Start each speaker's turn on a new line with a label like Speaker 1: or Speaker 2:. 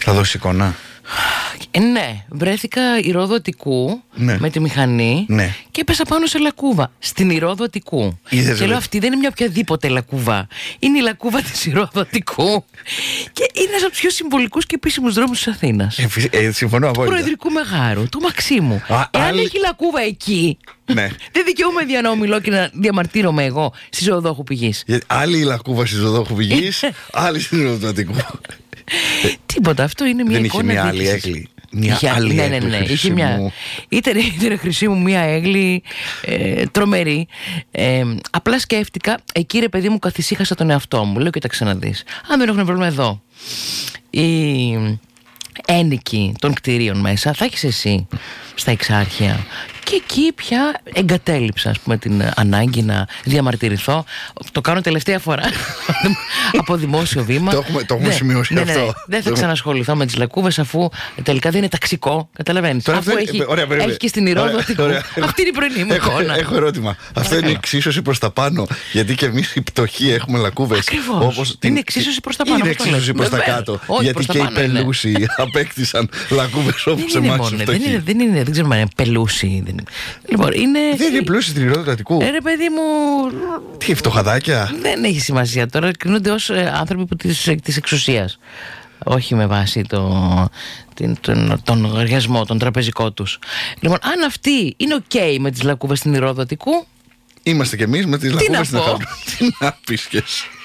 Speaker 1: Θα δώσει εικόνα.
Speaker 2: Ναι, βρέθηκα Ηρώδου Αττικού με τη μηχανή και έπεσα πάνω σε λακκούβα. Στην Ηρώδου Αττικού. Και λέω, αυτή δεν είναι μια οποιαδήποτε λακκούβα. Είναι η λακκούβα της Ηρώδου Αττικού. Και είναι ένας από τους πιο συμβολικούς και επίσημους δρόμους της Αθήνας.
Speaker 1: Συμφωνώ απόλυτα.
Speaker 2: Προεδρικού Μεγάρου, του Μαξίμου. Εάν έχει λακκούβα εκεί, δεν δικαιούμαι δια να ομιλώ και να διαμαρτύρομαι εγώ στη Ζωοδόχου Πηγής.
Speaker 1: Άλλη η λακκούβα στη Ζωοδόχου Πηγής, άλλη στην Ηρώδου Αττικού.
Speaker 2: Τίποτα, αυτό είναι μια
Speaker 1: δεν
Speaker 2: εικόνα.
Speaker 1: Δεν είχε μια άλλη έγκλη. Μια άλλη έγκλη.
Speaker 2: Ναι. Είχε μια... Ήταν χρυσή μου μια έγκλη τρομερή. Απλά σκέφτηκα, εκεί ρε παιδί μου καθησύχασα τον εαυτό μου. Λέω, κοίταξε να δεις. Αν δεν έχουν πρόβλημα εδώ οι ένοικοι των κτηρίων μέσα, θα έχεις εσύ στα Εξάρχεια. Και εκεί πια εγκατέλειψα, ας πούμε, την ανάγκη να διαμαρτυρηθώ. Το κάνω τελευταία φορά από δημόσιο βήμα.
Speaker 1: Το έχουμε σημειώσει αυτό.
Speaker 2: Δεν θα ξανασχοληθώ με τις λακκούβες, αφού τελικά δεν είναι ταξικό. Καταλαβαίνεις. Αφού έχει και στην Ηρώδου Αττικού. Αυτή είναι η πρωινή μου εικόνα.
Speaker 1: Έχω ερώτημα. Αυτό είναι εξίσωση προς τα πάνω? Γιατί και εμείς οι πτωχοί έχουμε λακκούβες.
Speaker 2: Ακριβώς. Είναι εξίσωση προς τα πάνω.
Speaker 1: Είναι εξίσωση προς τα κάτω. Γιατί και οι πελούσιοι απέκτησαν λακκούβες όπως εμάς οι φτωχοί.
Speaker 2: Δεν ξέρουμε αν είναι πελούσιοι. Λοιπόν,
Speaker 1: δεν είναι πλούσιοι στην Ηρώδου Αττικού.
Speaker 2: Ρε παιδί μου.
Speaker 1: Τι, φτωχαδάκια.
Speaker 2: Δεν έχει σημασία τώρα. Κρίνονται ως άνθρωποι της εξουσίας. Όχι με βάση τον λογαριασμό, τον τραπεζικό τους. Λοιπόν, αν αυτοί είναι ok με τις λακκούβες στην Ηρώδου Αττικού,
Speaker 1: είμαστε κι εμείς με τις λακκούβες στην Αθήνα. Τι να πεις και εσύ.